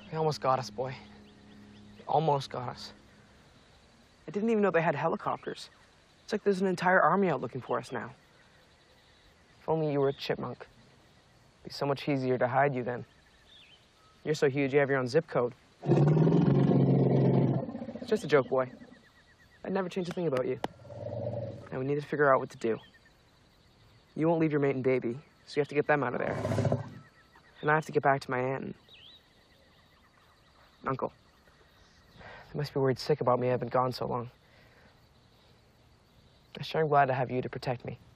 They almost got us, boy. They almost got us. I didn't even know they had helicopters. It's like there's an entire army out looking for us now. If only you were a chipmunk. It'd be so much easier to hide you then. You're so huge, you have your own zip code. It's just a joke, boy. I'd never change a thing about you. Now we need to figure out what to do. You won't leave your mate and baby, so you have to get them out of there. And I have to get back to my aunt and uncle. They must be worried sick about me. I've been gone so long. I'm sure I'm glad to have you to protect me.